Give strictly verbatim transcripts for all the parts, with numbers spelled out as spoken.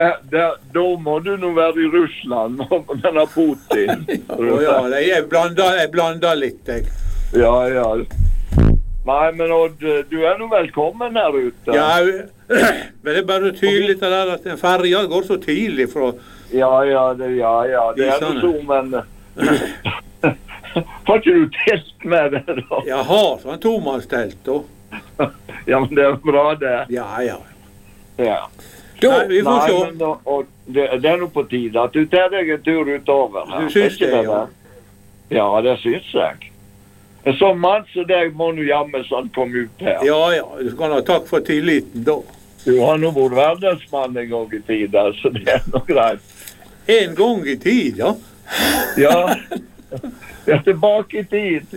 Da, da må du nå være i Russland med denne Putin. Å ja, jeg blander, jeg blander litt, jeg. Ja, ja. Nei, men Odd, du er nå velkommen her ute. Ja, men det er bare tydelig det der at en ferja går så tidlig fra... Ja, ja, det, ja, ja. Det er noe så, men... Har ikke du telt med det, da? Jeg har sånn tomannstelt, da. Ja, men det er bra, det. Ja, ja. Ja. Da, Nei, vi får se. Nei, men da, og det, det er noe på tide at du tar deg en tur utover her. Du synes det, det, ja? Ja, det synes jeg. En sånn mann så deg må du jamme sånn kom ut her. Ja, ja, du skal ha takk for tilliten da. Du har nå vært verdensmann en gang i tid, så det er noe greit. En gang i tid, ja? Ja, jeg er tilbake i tid.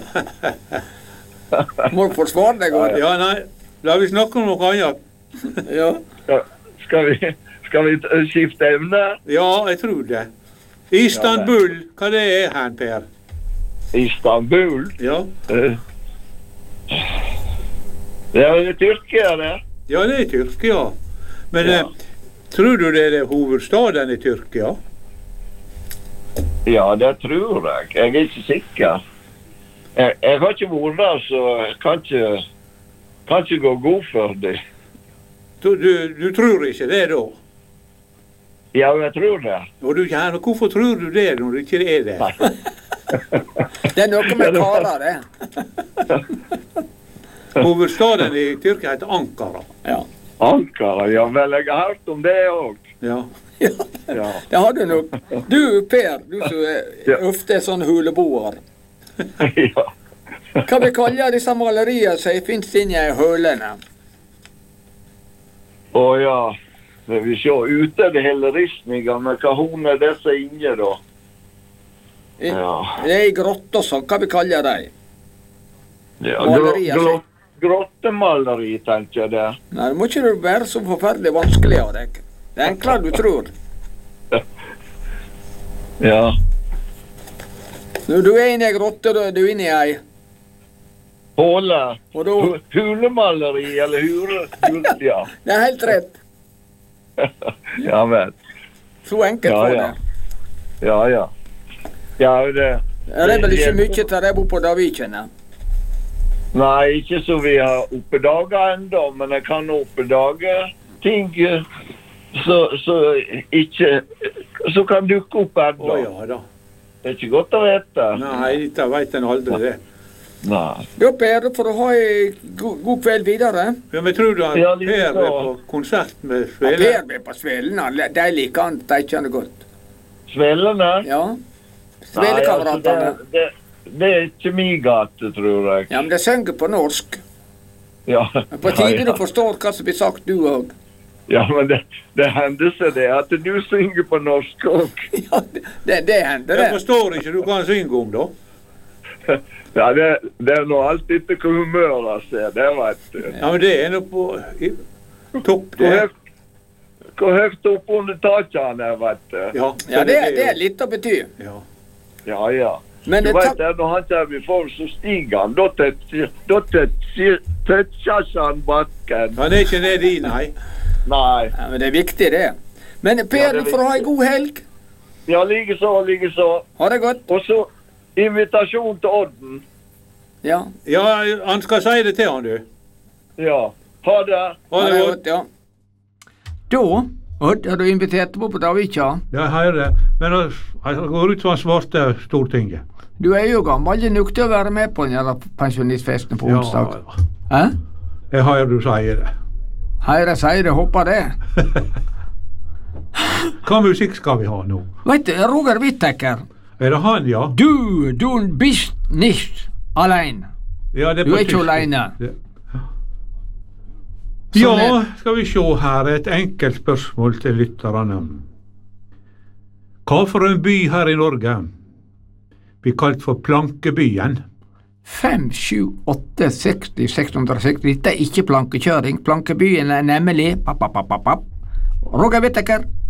Må du forsvare deg godt? Ja, nei, la vi snakke om noe annet. Ja. Ja. Skal vi, skal vi skifte evne? Ja, jeg tror det. Istanbul, hva det er her, Per? Istanbul? Ja. Uh, det er jo Tyrkia, det. Ja, det er Tyrkia. Men ja. eh, tror du det er hovedstaden i Tyrkia? Ja, det tror jeg. Jeg er ikke sikker. Jeg, jeg har ikke vært der, så jeg kan ikke, kan ikke gå god for det. Du, du, du tror ikke det da? Ja, jeg tror det. Og du, ja, hvorfor tror du det når du ikke er det? Det er noe med karer, det. Hovedstaden i Tyrkia heter Ankara. Ja. Ankara, ja vel, jeg har hørt om det også. Ja. Ja, ja. Det har du nok. Du, Per, du som er ofte er sånn huleboer. Ja. Hva vi kaller disse malerier som finnes inne i hølene? Å ja, det vil se ute det hele ristninger, men hva hun er disse inne da? Ja. Det er i grotter så, hva vi kaller de? Ja, grot, grot, grottemaleri, tenker jeg det. Nei, det må ikke du være så forferdelig vanskelig av deg. Det er enklere du tror. Ja. Når du er inne i grotter, da er du inne i ei. Håle. Og da... Hulemaleri, eller hure, hure, ja. Det er helt rett. Ja, vel. Så enkelt ja, for ja. det. Ja, ja. Ja, det... Det er vel ikke mye til det på da vi kjenner. Nei, ikke så vi har oppdaget enda, men jeg kan oppdage ting så, så ikke... Så kan dukke opp enda. Å ja da. Det er ikke godt å vite. Nei, dette vet en aldri det. Nei. Ja, Per, for å ha en god, god kveld videre. Ja, men tror du at ja, Per er på konsert med Svelen? Ja, Per er på Svelen. De liker han, de kjenner godt. Svelene? Ja. Svelekameratene. Altså, det, det, det er ikke min gate, tror jeg. Ja, men det synger på norsk. Ja. På tide ja, ja. du forstår hva som blir sagt, du også. Ja, men det, det hender seg det, at du synger på norsk også. Ja, det, det hender det. Jeg forstår ikke du kan synge om, da. Ja, det, det er noe alt etter hvor humøret ser, det vet du. Ja, men det er noe på i, topp, det. Hvor høyt, hvor høyt opp under taket han er, vet du. Ja, ja det, det er litt å bety. Ja, ja. ja. Men du det vet, det, når han kommer for, så stiger han. Da tøtser han bakken. Han er ikke nede i, nei. Nei. Ja, men det er viktig, det. Men Per, ja, du får ha en god helg. Ja, like så, like så. Ha det godt. Og så invitasjon til Odden. Ja. Ja, han skal si det til han, du. Ja. Ha det. Ha det godt. Ja. Da, Odd, har du invitert på på Davika? Ja, jeg hører det. Men han går ut som han svarte Stortinget. Du er jo gammel nok til å være med på den pensjonistfesten på onsdag. Ja, Hæ? Jeg hører du sier det. Høyre sier det, håper det. Hva musikk skal vi ha nå? Vet du, Roger Whittaker. Er det han, ja? Du, du bist nicht allein. Ja, det er du er ikke ikke alene. Det. Ja, skal vi se her et enkelt spørsmål til lytterne. Hva for en by her i Norge blir kalt for Plankebyen? fem, sju, åtte, seksti, seks hundre og seksti. Dette er ikke plankekjøring. Plankebyen er nemlig papp, papp, papp, papp. Roger Whittaker.